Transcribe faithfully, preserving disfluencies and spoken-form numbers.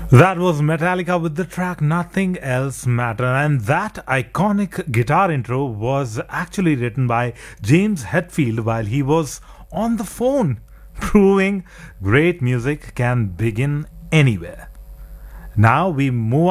That was Metallica with the track Nothing Else Matter, and that iconic guitar intro was actually written by James Hetfield while he was on the phone, proving great music can begin anywhere. Now we move